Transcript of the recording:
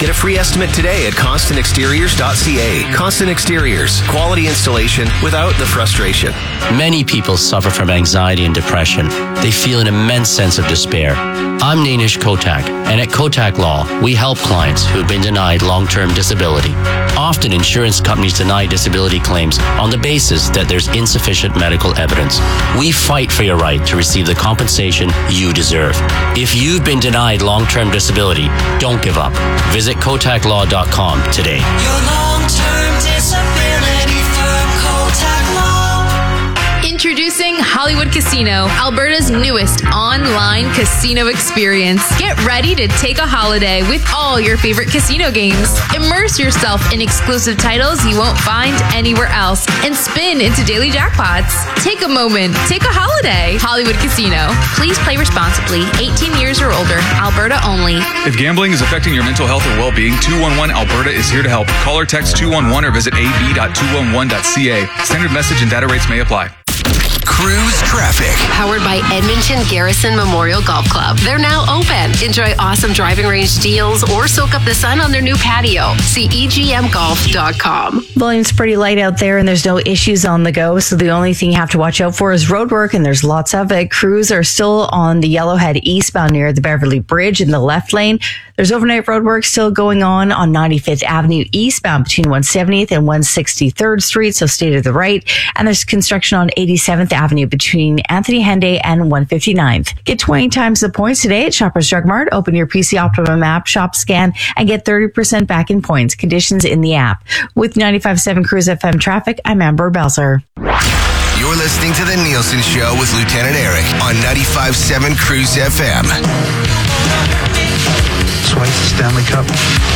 Get a free estimate today at constantexteriors.ca. Constant Exteriors. Quality installation without the frustration. Many people suffer from anxiety and depression. They feel an immense sense of despair. I'm Nainish Kotak, and at Kotak Law, we help clients who have been denied long-term disability. Often, insurance companies deny disability claims on the basis that there's insufficient medical evidence. We fight for your right to receive the compensation you deserve. If you've been denied long-term disability, don't give up. Visit KotakLaw.com today. Your long-term disability firm, Kotak Law. Introducing Hollywood Casino, Alberta's newest online casino experience. Get ready to take a holiday with all your favorite casino games. Immerse yourself in exclusive titles you won't find anywhere else and spin into daily jackpots. Take a moment. Take a holiday. Hollywood Casino. Please play responsibly. 18 years or older. Alberta only. If gambling is affecting your mental health or well-being, 211 Alberta is here to help. Call or text 211 or visit ab.211.ca. Standard message and data rates may apply. Cruise Traffic. Powered by Edmonton Garrison Memorial Golf Club. They're now open. Enjoy awesome driving range deals or soak up the sun on their new patio. See egmgolf.com. Volume's pretty light out there and there's no issues on the go. So the only thing you have to watch out for is road work, and there's lots of it. Crews are still on the Yellowhead eastbound near the Beverly Bridge in the left lane. There's overnight road work still going on 95th Avenue eastbound between 170th and 163rd Street. So stay to the right. And there's construction on 87th Avenue between Anthony Henday and 159th. Get 20 times the points today at Shoppers Drug Mart. Open your PC Optimum app, shop, scan, and get 30% back in points. Conditions in the app. With 95.7 Cruise FM traffic, I'm Amber Belzer. You're listening to The Nielsen Show with Lieutenant Eric on 95.7 Cruise FM. Twice the Stanley Cup.